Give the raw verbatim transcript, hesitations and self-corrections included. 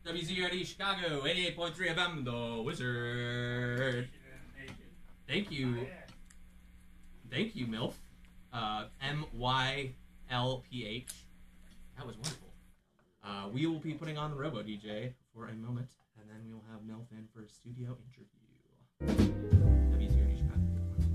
W Z R D Chicago, eighty-eight point three F M, The Wizard. Thank you. Thank you, MILF. Uh, M Y L P H. That was wonderful. Uh, we will be putting on the Robo D J for a moment, and then we will have MILF in for a studio interview. W Z